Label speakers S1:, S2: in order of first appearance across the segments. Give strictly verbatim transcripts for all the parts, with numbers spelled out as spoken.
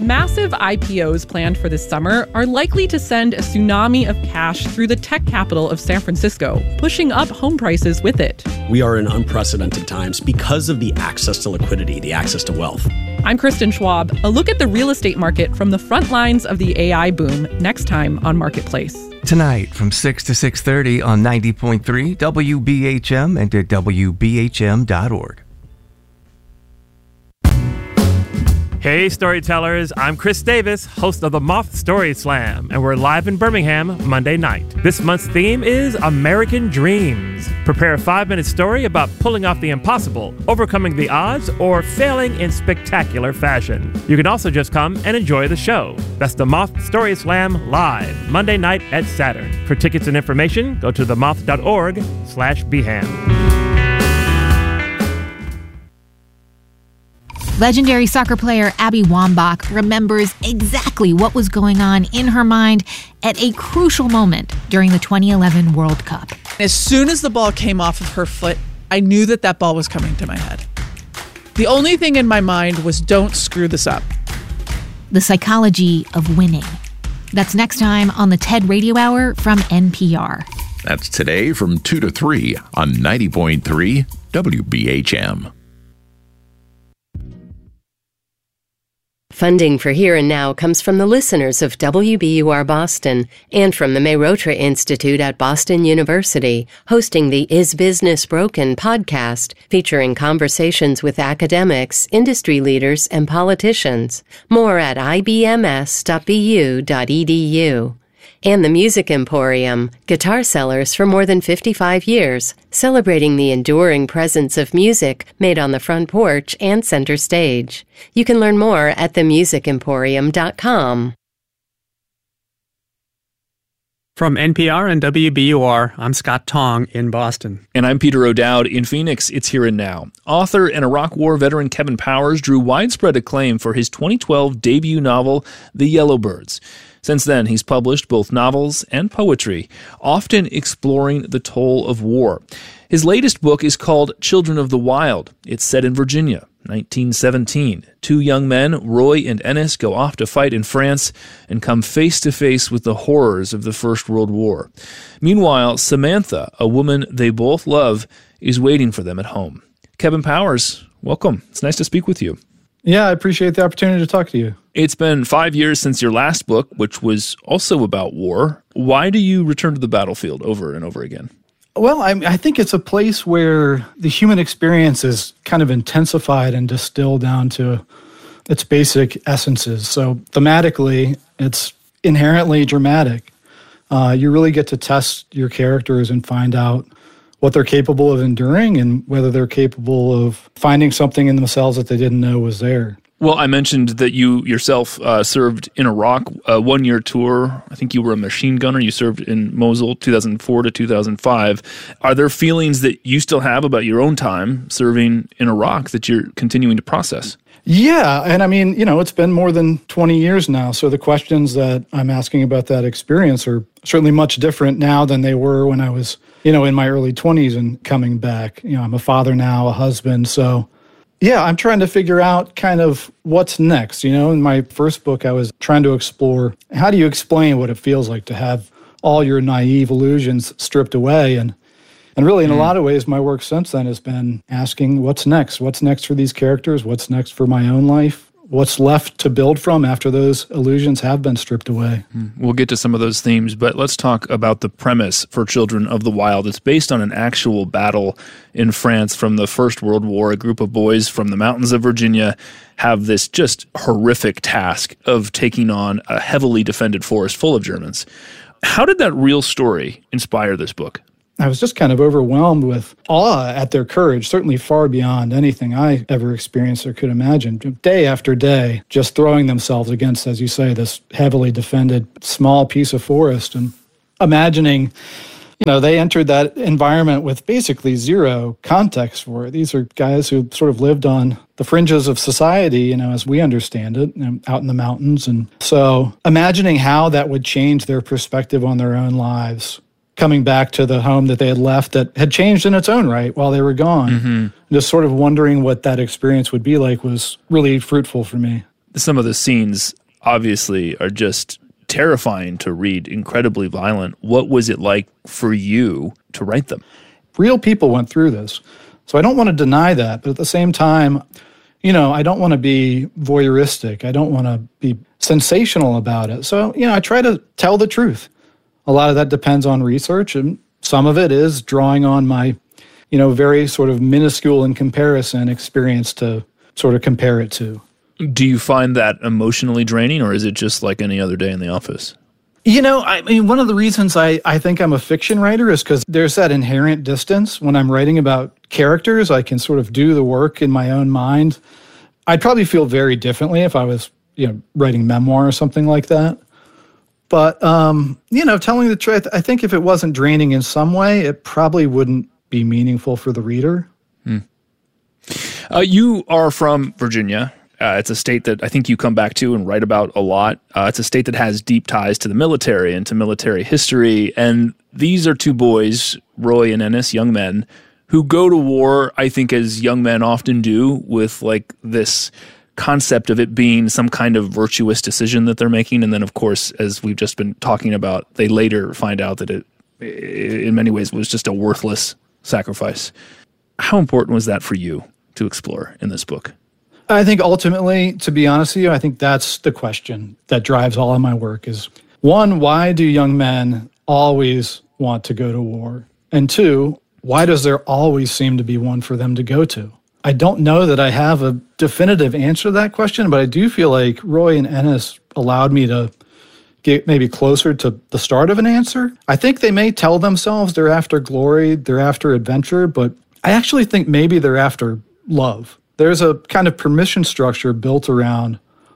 S1: Massive I P Os planned for this summer are likely to send a tsunami of cash through the tech capital of San Francisco, pushing up home prices with it.
S2: We are in unprecedented times because of the access to liquidity, the access to wealth.
S1: I'm Kristen Schwab. A look at the real estate market from the front lines of the A I boom next time on Marketplace.
S3: Tonight from six to six thirty on ninety point three W B H M and at W B H M dot org.
S4: Hey storytellers, I'm Chris Davis, host of the Moth Story Slam, and we're live in Birmingham Monday night. This month's theme is American Dreams. Prepare a five-minute story about pulling off the impossible, overcoming the odds, or failing in spectacular fashion. You can also just come and enjoy the show. That's the Moth Story Slam live, Monday night at Saturn. For tickets and information, go to themoth.org slash beham.
S5: Legendary soccer player Abby Wambach remembers exactly what was going on in her mind at a crucial moment during the twenty eleven World Cup.
S6: As soon as the ball came off of her foot, I knew that that ball was coming to my head. The only thing in my mind was, don't screw this up.
S5: The psychology of winning. That's next time on the TED Radio Hour from N P R.
S7: That's today from two to three on ninety point three W B H M.
S8: Funding for Here and Now comes from the listeners of W B U R Boston and from the Mehrotra Institute at Boston University, hosting the Is Business Broken podcast, featuring conversations with academics, industry leaders, and politicians. More at I B M S dot B U dot E D U. And the Music Emporium, guitar sellers for more than fifty-five years, celebrating the enduring presence of music made on the front porch and center stage. You can learn more at the music emporium dot com.
S9: From N P R and W B U R, I'm Scott Tong in Boston.
S10: And I'm Peter O'Dowd in Phoenix. It's Here and Now. Author and Iraq War veteran Kevin Powers drew widespread acclaim for his twenty twelve debut novel, The Yellowbirds. Since then, he's published both novels and poetry, often exploring the toll of war. His latest book is called Children of the Wild. It's set in Virginia, nineteen seventeen. Two young men, Roy and Ennis, go off to fight in France and come face to face with the horrors of the First World War. Meanwhile, Samantha, a woman they both love, is waiting for them at home. Kevin Powers, welcome. It's nice to speak with you.
S11: Yeah, I appreciate the opportunity to talk to you.
S10: It's been five years since your last book, which was also about war. Why do you return to the battlefield over and over again?
S11: Well, I, I think it's a place where the human experience is kind of intensified and distilled down to its basic essences. So thematically, it's inherently dramatic. Uh, you really get to test your characters and find out what they're capable of enduring and whether they're capable of finding something in themselves that they didn't know was there.
S10: Well, I mentioned that you yourself uh, served in Iraq, a one-year tour. I think you were a machine gunner. You served in Mosul two thousand four to two thousand five. Are there feelings that you still have about your own time serving in Iraq that you're continuing to process?
S11: Yeah, and I mean, you know, it's been more than twenty years now, so the questions that I'm asking about that experience are certainly much different now than they were when I was, you know, in my early twenties and coming back. You know, I'm a father now, a husband, so yeah, I'm trying to figure out kind of what's next. You know, in my first book, I was trying to explore how do you explain what it feels like to have all your naive illusions stripped away. And and really, in mm. a lot of ways, my work since then has been asking what's next? What's next for these characters? What's next for my own life? What's left to build from after those illusions have been stripped away?
S10: We'll get to some of those themes, but let's talk about the premise for Children of the Wild. It's based on an actual battle in France from the First World War. A group of boys from the mountains of Virginia have this just horrific task of taking on a heavily defended forest full of Germans. How did that real story inspire this book?
S11: I was just kind of overwhelmed with awe at their courage, certainly far beyond anything I ever experienced or could imagine. Day after day, just throwing themselves against, as you say, this heavily defended small piece of forest and imagining, you know, they entered that environment with basically zero context for it. These are guys who sort of lived on the fringes of society, you know, as we understand it, you know, out in the mountains. And so imagining how that would change their perspective on their own lives, coming back to the home that they had left that had changed in its own right while they were gone. Mm-hmm. Just sort of wondering what that experience would be like was really fruitful for me.
S10: Some of the scenes obviously are just terrifying to read, incredibly violent. What was it like for you to write them?
S11: Real people went through this. So I don't want to deny that, but at the same time, you know, I don't want to be voyeuristic. I don't want to be sensational about it. So, you know, I try to tell the truth. A lot of that depends on research, and some of it is drawing on my, you know, very sort of minuscule in comparison experience to sort of compare it to.
S10: Do you find that emotionally draining, or is it just like any other day in the office?
S11: You know, I mean, one of the reasons I, I think I'm a fiction writer is because there's that inherent distance. When I'm writing about characters, I can sort of do the work in my own mind. I'd probably feel very differently if I was, you know, writing memoir or something like that. But, um, you know, telling the truth, I think if it wasn't draining in some way, it probably wouldn't be meaningful for the reader.
S10: Hmm. Uh, you are from Virginia. Uh, it's a state that I think you come back to and write about a lot. Uh, it's a state that has deep ties to the military and to military history. And these are two boys, Roy and Ennis, young men, who go to war, I think, as young men often do, with like this concept of it being some kind of virtuous decision that they're making. And then, of course, as we've just been talking about, they later find out that it, in many ways, was just a worthless sacrifice. How important was that for you to explore in this book?
S11: I think ultimately, to be honest with you, I think that's the question that drives all of my work is, one, why do young men always want to go to war? And two, why does there always seem to be one for them to go to? I don't know that I have a definitive answer to that question, but I do feel like Roy and Ennis allowed me to get maybe closer to the start of an answer. I think they may tell themselves they're after glory, they're after adventure, but I actually think maybe they're after love. There's a kind of permission structure built around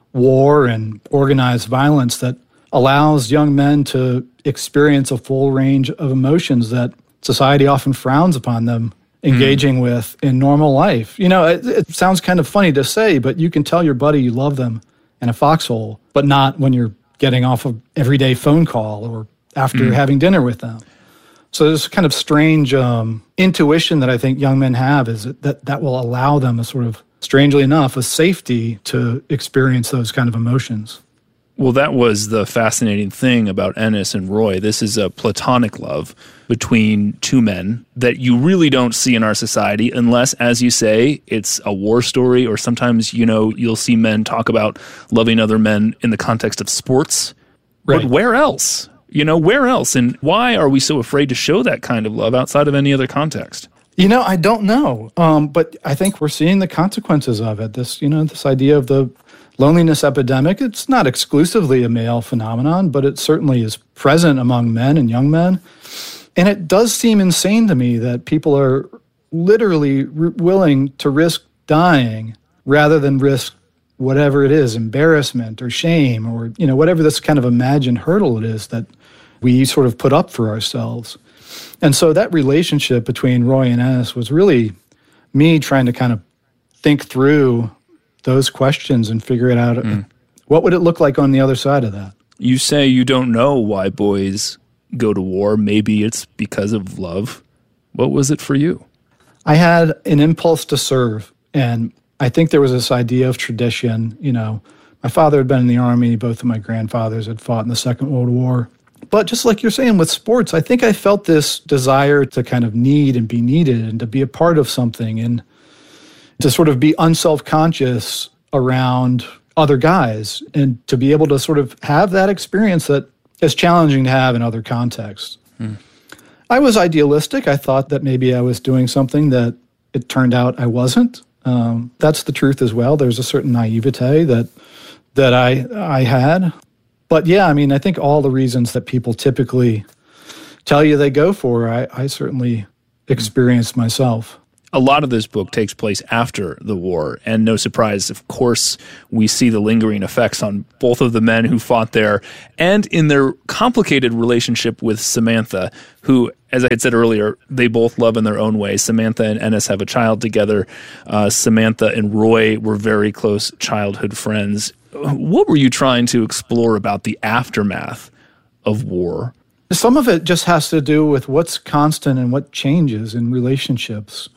S11: war and organized violence that allows young men to experience a full range of emotions that society often frowns upon them engaging mm. with in normal life. You know, it, it sounds kind of funny to say, but you can tell your buddy you love them in a foxhole, but not when you're getting off an everyday phone call or after mm. having dinner with them. So there's kind of strange um, intuition that I think young men have is that that will allow them a sort of, strangely enough, a safety to experience those kind of emotions.
S10: Well, that was the fascinating thing about Ennis and Roy. This is a platonic love between two men that you really don't see in our society unless, as you say, it's a war story, or sometimes, you know, you'll see men talk about loving other men in the context of sports. Right. But where else? You know, where else? And why are we so afraid to show that kind of love outside of any other context?
S11: You know, I don't know. Um, but I think we're seeing the consequences of it. This, you know, this idea of the loneliness epidemic, it's not exclusively a male phenomenon, but it certainly is present among men and young men. And it does seem insane to me that people are literally r- willing to risk dying rather than risk whatever it is, embarrassment or shame or, you know, whatever this kind of imagined hurdle it is that we sort of put up for ourselves. And so that relationship between Roy and Ennis was really me trying to kind of think through those questions and figure it out. Mm. What would it look like on the other side of that?
S10: You say you don't know why boys go to war. Maybe it's because of love. What was it for you?
S11: I had an impulse to serve, and I think there was this idea of tradition. You know, my father had been in the Army. Both of my grandfathers had fought in the Second World War. But just like you're saying with sports, I think I felt this desire to kind of need and be needed and to be a part of something and to sort of be unself-conscious around other guys and to be able to sort of have that experience that is challenging to have in other contexts. Hmm. I was idealistic. I thought that maybe I was doing something that it turned out I wasn't. Um, that's the truth as well. There's a certain naivete that that I I had. But yeah, I mean, I think all the reasons that people typically tell you they go for, I, I certainly experienced myself.
S10: A lot of this book takes place after the war, and no surprise, of course, we see the lingering effects on both of the men who fought there and in their complicated relationship with Samantha, who, as I had said earlier, they both love in their own way. Samantha and Ennis have a child together. Uh, Samantha and Roy were very close childhood friends. What were you trying to explore about the aftermath of war?
S11: Some of it just has to do with what's constant and what changes in relationships.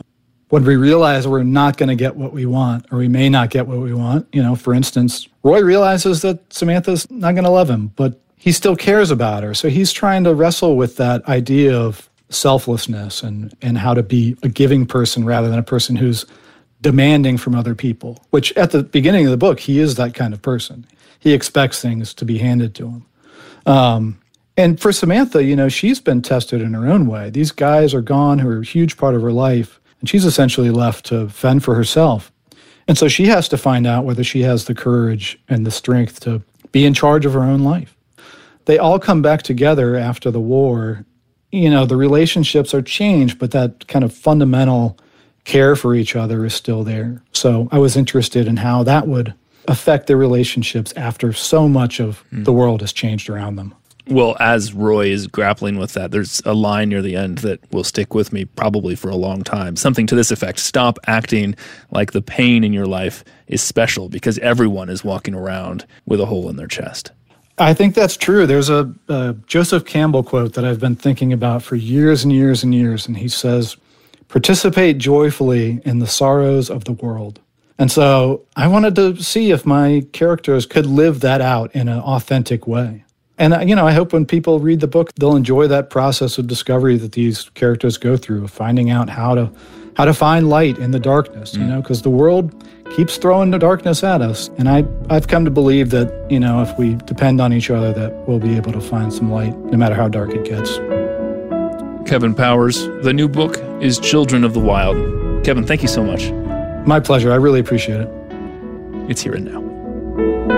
S11: when we realize we're not going to get what we want, or we may not get what we want, you know, for instance, Roy realizes that Samantha's not going to love him, but he still cares about her. So he's trying to wrestle with that idea of selflessness and, and how to be a giving person rather than a person who's demanding from other people, which at the beginning of the book, he is that kind of person. He expects things to be handed to him. Um, and for Samantha, you know, she's been tested in her own way. These guys are gone who are a huge part of her life, and she's essentially left to fend for herself. And so she has to find out whether she has the courage and the strength to be in charge of her own life. They all come back together after the war. You know, the relationships are changed, but that kind of fundamental care for each other is still there. So I was interested in how that would affect their relationships after so much of mm. the world has changed around them.
S10: Well, as Roy is grappling with that, there's a line near the end that will stick with me probably for a long time. Something to this effect: stop acting like the pain in your life is special because everyone is walking around with a hole in their chest.
S11: I think that's true. There's a, a Joseph Campbell quote that I've been thinking about for years and years and years, and he says, "Participate joyfully in the sorrows of the world." And so I wanted to see if my characters could live that out in an authentic way. And, you know, I hope when people read the book, they'll enjoy that process of discovery that these characters go through, finding out how to how to find light in the darkness, you know, because the world keeps throwing the darkness at us. And I, I've come to believe that, you know, if we depend on each other, that we'll be able to find some light, no matter how dark it gets.
S10: Kevin Powers, the new book is Children of the Wild. Kevin, thank you so much.
S11: My pleasure. I really appreciate it.
S10: It's here and now.